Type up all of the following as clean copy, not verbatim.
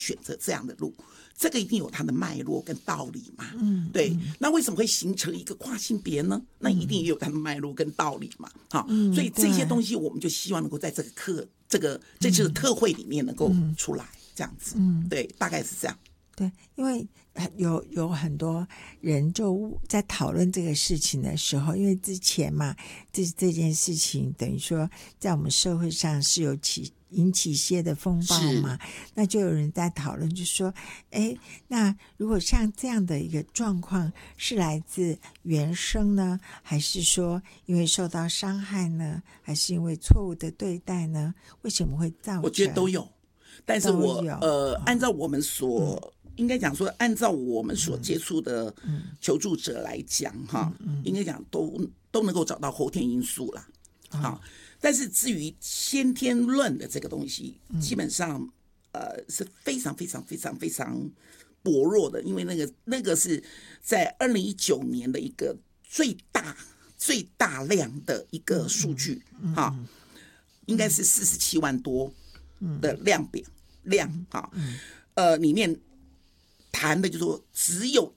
选择这样的路，这个一定有它的脉络跟道理嘛。对。那为什么会形成一个跨性别呢？那一定也有它的脉络跟道理嘛。好，所以这些东西我们就希望能够在这个这次的特会里面能够出来，这样子。对，大概是这样。 对，因为有很多人就在讨论这个事情的时候，因为之前嘛，这件事情等于说在我们社会上是有引起一些的风暴嘛，那就有人在讨论，就说，那如果像这样的一个状况是来自原生呢，还是说因为受到伤害呢，还是因为错误的对待呢？为什么会造成？ 我觉得都有，但是按照我们应该讲说，按照我们所接触的求助者来讲，应该讲都能够找到后天因素啦。好，但是至于先天论的这个东西，基本上是非常非常非常非常薄弱的，因为那个是在2019年的一个最大量的一个数据，应该是47万多的量，里面谈的就是说只有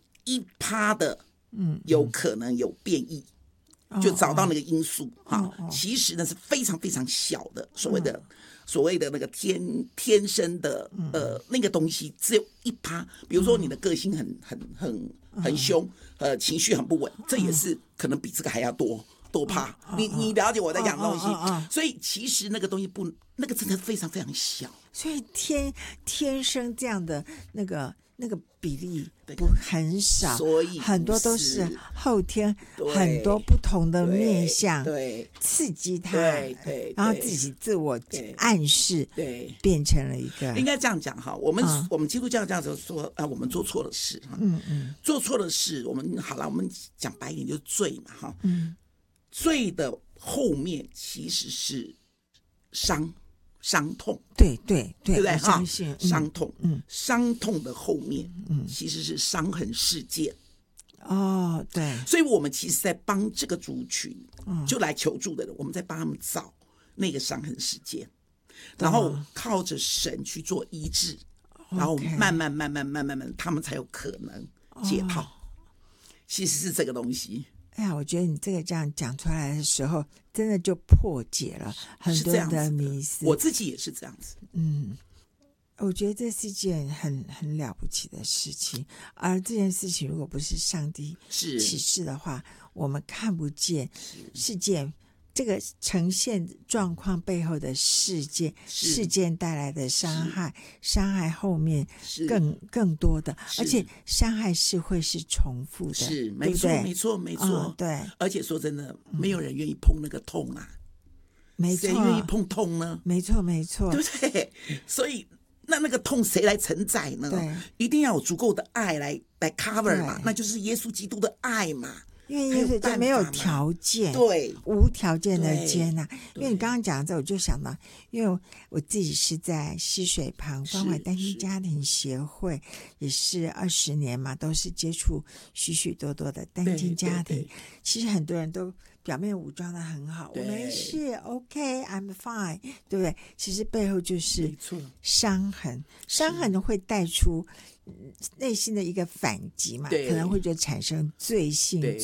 1%的有可能有变异。就找到那个因素其实呢是非常非常小的，所谓的那个天生的那个东西只有1%。比如说你的个性很凶，情绪很不稳，这也是可能比这个还要多趴。你了解我在讲的东西，所以其实那个东西那个真的非常非常小， 所以天生这样的那个比例很少， 所以很多都是后天很多不同的面向刺激他，然后自己自我暗示，变成了一个。 应该这样讲哈，我们基督教这样子说我们做错了事，做错了事，我们讲白一点就是罪嘛哈，罪的后面其实是伤痛， 对不对？ 相信伤痛，伤痛的后面，其实是伤痕事件。 对， 所以我们其实在帮这个族群，就来求助的人，我们在帮他们找那个伤痕事件，然后靠着神去做医治，然后慢慢，他们才有可能解套。其实是这个东西。 哎呀，我觉得你这个这样讲出来的时候，真的就破解了很多的迷思。 我自己也是这样子。 我觉得这是一件很了不起的事情，而这件事情如果不是上帝启示的话，我们看不见事件这个呈现状况背后的事件带来的伤害后面更多的，而且伤害是会是重复的， 是没错， 对。 而且说真的，没有人愿意碰那个痛啊， 没错， 谁愿意碰痛呢？ 没错， 对不对？所以那个痛谁来承载呢？ 对， 一定要有足够的爱来 cover 嘛，那就是耶稣基督的爱嘛。 因为耶稣就没有条件， 对， 无条件的接纳。因为你刚刚讲这，我就想到，因为我自己是在溪水旁关怀单亲家庭协会，也是20年嘛，都是接触许许多多的单亲家庭。其实很多人都表面武装的很好，我没事 ，OK，I'm fine， 对不对？其实背后就是伤痕会带出内心的一个反击嘛，可能会就产生罪行，对，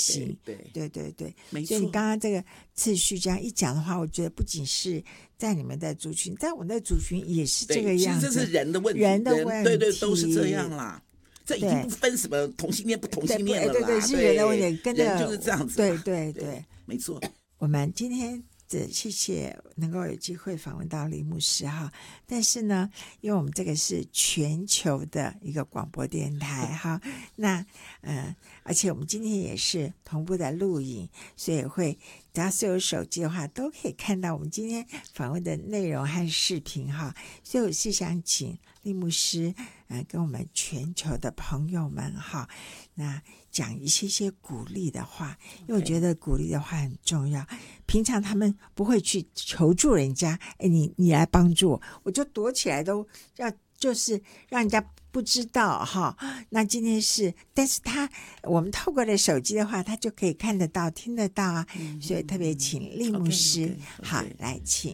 所以你刚刚这个次序这样一讲的话，我觉得不仅是在你们的族群，在我们的族群也是这个样子， 其实这是人的问题，对，都是这样啦。这已经不分什么同性恋不同性恋了啦， 对，是人的问题， 人就是这样子， 对， 没错。 我们今天谢谢能够有机会访问到李牧师哈，但是呢，因为我们这个是全球的一个广播电台哈，那而且我们今天也是同步的录影，所以会只要是有手机的话，都可以看到我们今天访问的内容和视频哈。所以我是想请李牧师跟我们全球的朋友们哈，那讲一些鼓励的话，因为我觉得鼓励的话很重要。平常他们不会去求助人家，你来帮助我，我就躲起来都要，就是让人家不知道哈。那今天但是我们透过了手机的话，他就可以看得到、听得到啊。所以特别请厉牧师，好，来请。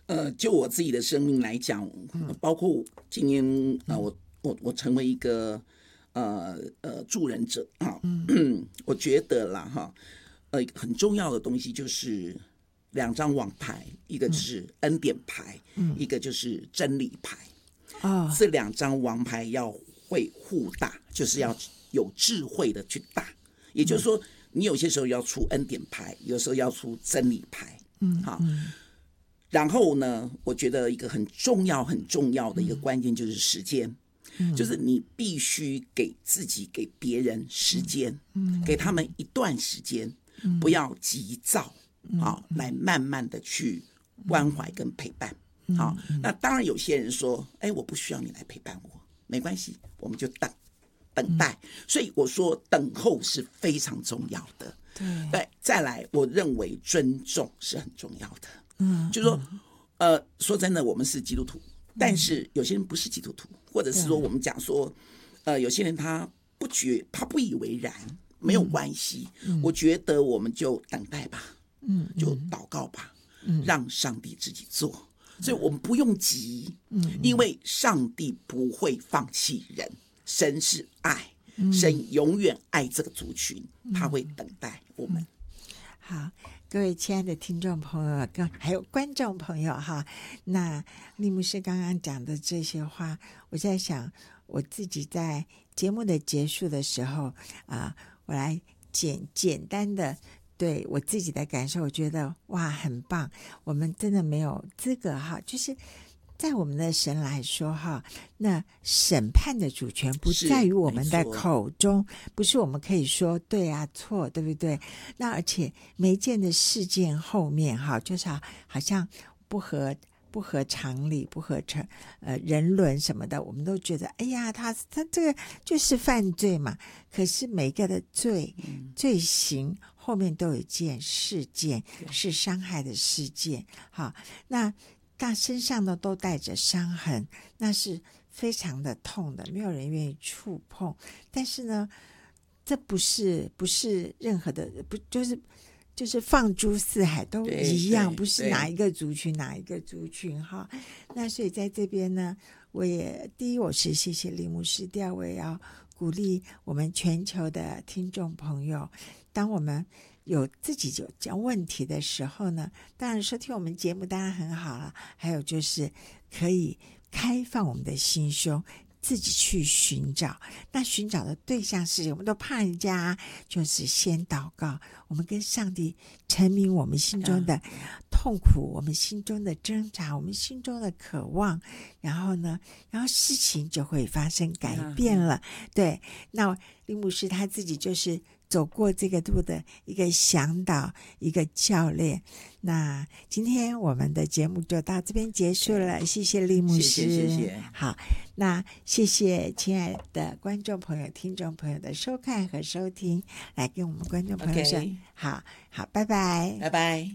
就我自己的生命来讲，包括今年我成为一个助人者啊，我觉得啦哈，很重要的东西就是2张王牌，一个是恩典牌，一个就是真理牌。这2张王牌要会互打，就是要有智慧的去打。也就是说，你有些时候要出恩典牌，有时候要出真理牌。好。然后呢，我觉得一个很重要的一个关键就是时间，就是你必须给自己、给别人时间，给他们一段时间，不要急躁，来慢慢的去关怀跟陪伴。好，那当然有些人说，我不需要你来陪伴我，没关系，我们就等待。所以我说，等候是非常重要的。对，再来，我认为尊重是很重要的。就是说，说真的，我们是基督徒，但是有些人不是基督徒，或者是说我们讲说，有些人他不以为然，没有关系。我觉得我们就等待吧，就祷告吧，让上帝自己做。所以我们不用急，因为上帝不会放弃人，神是爱，神永远爱这个族群，他会等待我们。 好，各位亲爱的听众朋友还有观众朋友哈，那利牧师刚刚讲的这些话，我在想我自己在节目的结束的时候我来简单的对我自己的感受，我觉得哇很棒，我们真的没有资格哈，就是在我们的神来说哈，那审判的主权不在于我们的口中，不是我们可以说对啊错，对不对？那而且每一件的事件后面哈，就是好像不合常理，不合人伦什么的，我们都觉得哎呀，他这个就是犯罪嘛。可是每个的罪行后面都有一件事件是伤害的事件，好，那身上的都带着伤痕，那是非常的痛的，没有人愿意触碰。但是呢，这不是任何的，不就是放诸四海都一样，不是哪一个族群哈。那所以在这边呢，第一我是谢谢利牧师，第二我也要鼓励我们全球的听众朋友，当我们有自己有这样问题的时候呢，当然收听我们节目当然很好了，还有就是可以开放我们的心胸，自己去寻找。那寻找的对象是谁？我们都怕人家，就是先祷告，我们跟上帝陈明我们心中的痛苦，我们心中的挣扎，我们心中的渴望，然后事情就会发生改变了。对，那利牧师他自己就是走过这个路的一个向导，一个教练。那今天我们的节目就到这边结束了，谢谢利牧师。 谢谢。 好，那谢谢亲爱的观众朋友、听众朋友的收看和收听，来跟我们观众朋友说好，拜拜， 拜拜。